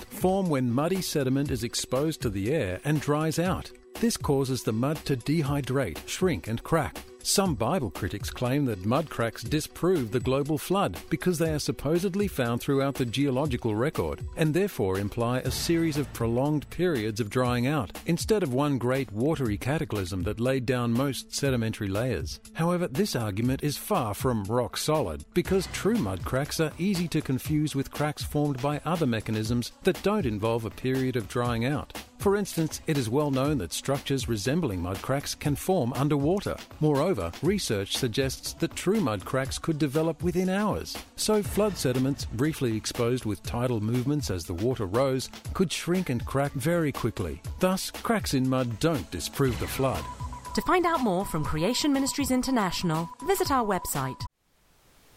form when muddy sediment is exposed to the air and dries out. This causes the mud to dehydrate, shrink and crack. Some Bible critics claim that mud cracks disprove the global flood because they are supposedly found throughout the geological record and therefore imply a series of prolonged periods of drying out instead of one great watery cataclysm that laid down most sedimentary layers. However, this argument is far from rock solid because true mud cracks are easy to confuse with cracks formed by other mechanisms that don't involve a period of drying out. For instance, it is well known that structures resembling mud cracks can form underwater. Moreover, research suggests that true mud cracks could develop within hours. So flood sediments, briefly exposed with tidal movements as the water rose, could shrink and crack very quickly. Thus, cracks in mud don't disprove the flood. To find out more from Creation Ministries International, visit our website